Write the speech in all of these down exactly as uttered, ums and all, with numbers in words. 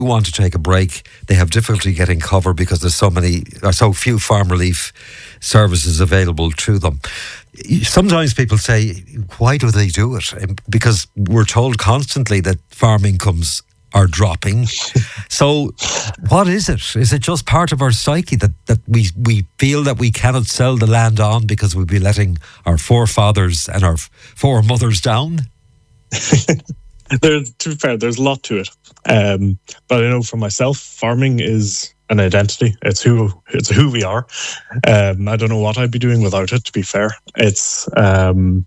want to take a break, they have difficulty getting cover because there's so many, or so few farm relief services available to them. Sometimes people say, why do they do it? Because we're told constantly that farm incomes are dropping. So what is it? Is it just part of our psyche that, that we, we feel that we cannot sell the land on because we'll be letting our forefathers and our foremothers down? There, to be fair, there's a lot to it. Um, but I know for myself, farming is an identity. It's who it's who we are. Um, I don't know what I'd be doing without it, to be fair. It's um,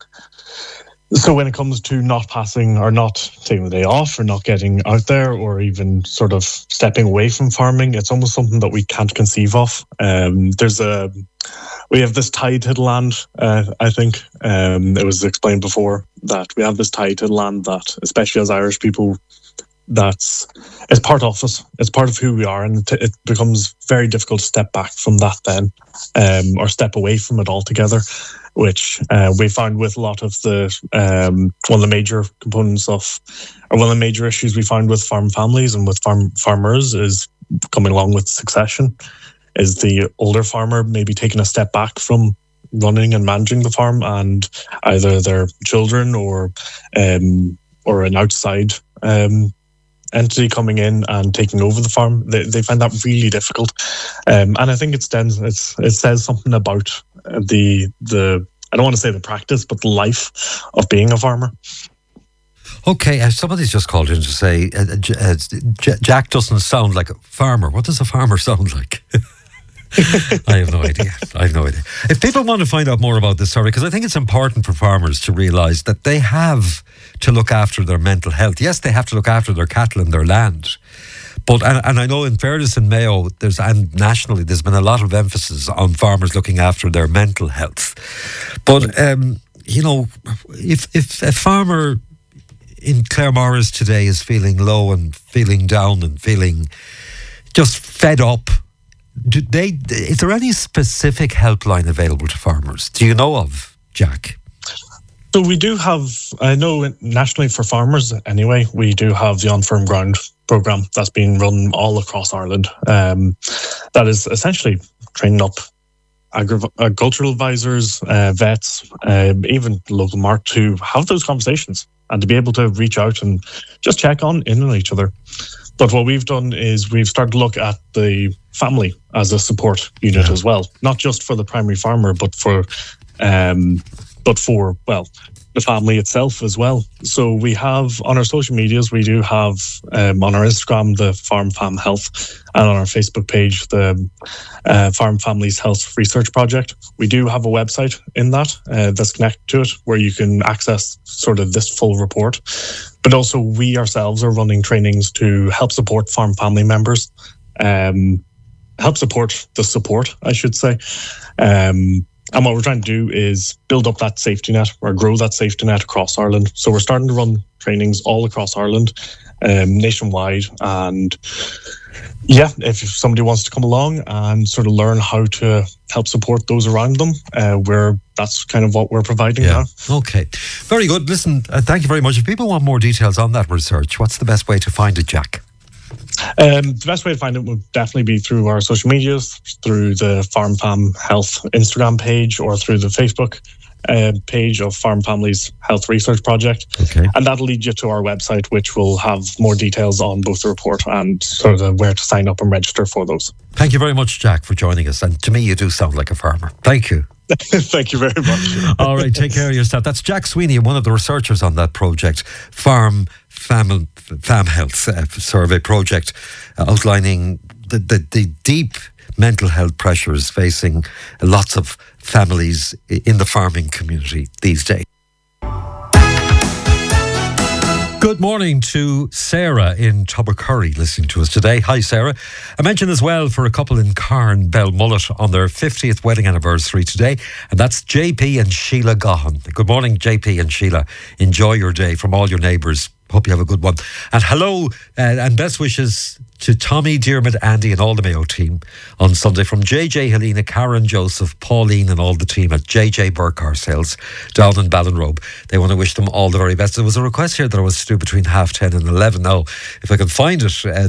so when it comes to not passing or not taking the day off or not getting out there or even sort of stepping away from farming, it's almost something that we can't conceive of. Um, there's a We have this tie to the land, uh, I think. Um, it was explained before that we have this tie to the land that, especially as Irish people, that's it's part of us. It's part of who we are, and it, it becomes very difficult to step back from that then, um, or step away from it altogether, which uh, we found with a lot of the, um, one of the major components of, or one of the major issues we found with farm families and with farm farmers is coming along with succession. Is the older farmer maybe taking a step back from running and managing the farm, and either their children or um, or an outside um, entity coming in and taking over the farm? They, they find that really difficult, um, and I think it stands. It's it says something about the the I don't want to say the practice, but the life of being a farmer. Okay, uh, somebody's just called in to say uh, J- uh, J- Jack doesn't sound like a farmer. What does a farmer sound like? I have no idea. I have no idea. If people want to find out more about this story, because I think it's important for farmers to realise that they have to look after their mental health. Yes, they have to look after their cattle and their land. But, and, and I know in fairness in Mayo, there's, and nationally, there's been a lot of emphasis on farmers looking after their mental health. But, um, you know, if, if a farmer in Claremorris today is feeling low and feeling down and feeling just fed up, do they, is there any specific helpline available to farmers? Do you know of, Jack? So we do have, I know nationally for farmers anyway, we do have the On Firm Ground programme that's being run all across Ireland. Um, that is essentially training up agri- agricultural advisors, uh, vets, um, even local market to have those conversations and to be able to reach out and just check on in on each other. But what we've done is we've started to look at the family as a support unit yeah. as well, not just for the primary farmer, but for, um, but for well, the family itself as well. So we have on our social medias, we do have um, on our Instagram the Farm Fam Health, and on our Facebook page the uh, Farm Families Health Research Project. We do have a website in that uh, that's connected to it, where you can access sort of this full report. But also we ourselves are running trainings to help support farm family members, um, help support the support, I should say. Um, and what we're trying to do is build up that safety net or grow that safety net across Ireland. So we're starting to run trainings all across Ireland, um, nationwide. And yeah, if somebody wants to come along and sort of learn how to help support those around them, uh, we're, that's kind of what we're providing yeah. now. Okay. Very good. Listen, uh, thank you very much. If people want more details on that research, what's the best way to find it, Jack? Um, the best way to find it would definitely be through our social medias, through the Farm Fam Health Instagram page, or through the Facebook uh, page of Farm Families Health Research Project. Okay. And that'll lead you to our website, which will have more details on both the report and sort of where to sign up and register for those. Thank you very much, Jack, for joining us. And to me, you do sound like a farmer. Thank you. Thank you very much. All right, take care of yourself. That's Jack Sweeney, one of the researchers on that project, Farm Fam, Fam Health uh, Survey Project, uh, outlining the, the, the deep mental health pressures facing lots of families in the farming community these days. Good morning to Sarah in Tubbercurry listening to us today. Hi, Sarah. I mentioned as well for a couple in Carn, Belmullet, on their fiftieth wedding anniversary today, and that's J P and Sheila Gahan. Good morning, J P and Sheila. Enjoy your day from all your neighbours. Hope you have a good one. And hello uh, and best wishes to Tommy, Diarmid, Andy and all the Mayo team on Sunday from J J, Helena, Karen, Joseph, Pauline and all the team at J J Burke Car Sales down in Ballinrobe. They want to wish them all the very best. There was a request here that I was to do between half ten and eleven. Now, if I can find it, uh,